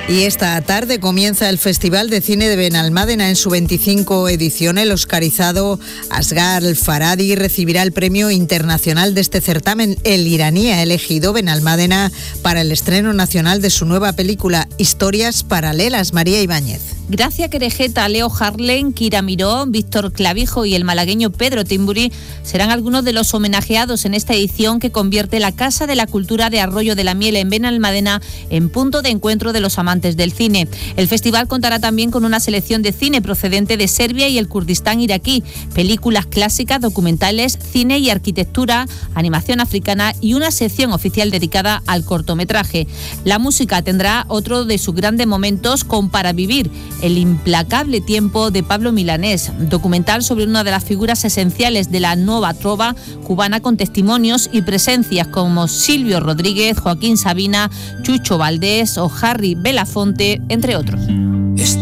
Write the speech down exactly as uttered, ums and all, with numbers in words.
Y esta tarde comienza el Festival de Cine de Benalmádena en su veinticinco edición. El oscarizado Asghar Farhadi recibirá el premio internacional de este certamen. El iraní ha elegido Benalmádena para el estreno nacional de su nueva película Historias Paralelas. María Ibáñez. Gracia Querejeta, Leo Harlem, Kira Miró, Víctor Clavijo y el malagueño Pedro Timburi serán algunos de los homenajeados en esta edición que convierte la Casa de la Cultura de Arroyo de la Miel en Benalmádena en punto de encuentro de los amantes del cine. El festival contará también con una selección de cine procedente de Serbia y el Kurdistán iraquí, películas clásicas, documentales, cine y arquitectura, animación africana y una sección oficial dedicada al cortometraje. La música tendrá otro de sus grandes momentos con Para Vivir, El implacable tiempo de Pablo Milanés, documental sobre una de las figuras esenciales de la nueva trova cubana con testimonios y presencias como Silvio Rodríguez, Joaquín Sabina, Chucho Valdés o Harry Belafonte, entre otros.